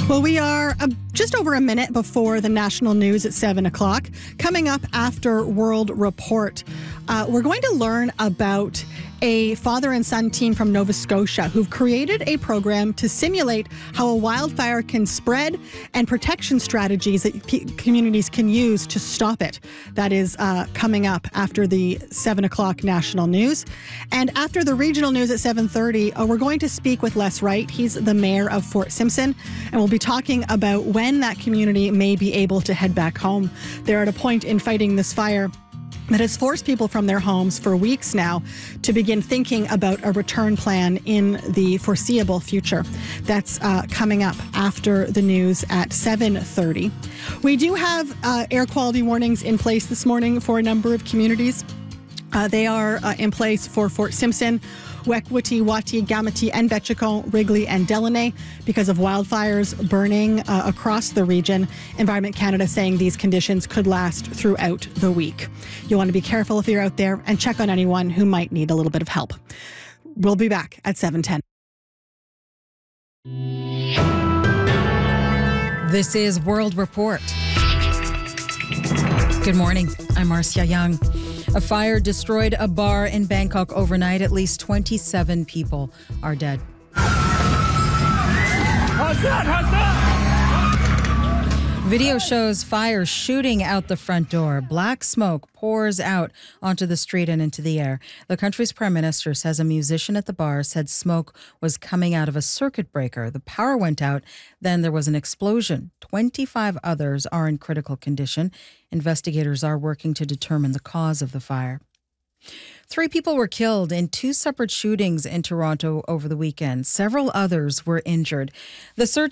Well, we are just over a minute before the national news at 7 o'clock. Coming up after World Report, we're going to learn about a father and son team from Nova Scotia who've created a program to simulate how a wildfire can spread and protection strategies that communities can use to stop it. That is coming up after the 7 o'clock national news. And after the regional news at 7:30, we're going to speak with Les Wright. He's the mayor of Fort Simpson, and we'll be talking about when that community may be able to head back home. They're at a point in fighting this fire that has forced people from their homes for weeks now to begin thinking about a return plan in the foreseeable future. That's coming up after the news at 7:30. We do have air quality warnings in place this morning for a number of communities. They are in place for Fort Simpson, Wekwati, Wati, Gamati, and Betchicon, Wrigley, and Delaney because of wildfires burning across the region. Environment Canada saying these conditions could last throughout the week. You'll want to be careful if you're out there and check on anyone who might need a little bit of help. We'll be back at 7:10. This is World Report. Good morning. I'm Marcia Young. A fire destroyed a bar in Bangkok overnight. At least 27 people are dead. Video shows fire shooting out the front door. Black smoke pours out onto the street and into the air. The country's prime minister says a musician at the bar said smoke was coming out of a circuit breaker. The power went out. Then there was an explosion. 25 others are in critical condition. Investigators are working to determine the cause of the fire. 3 people were killed in 2 separate shootings in Toronto over the weekend. Several others were injured. The search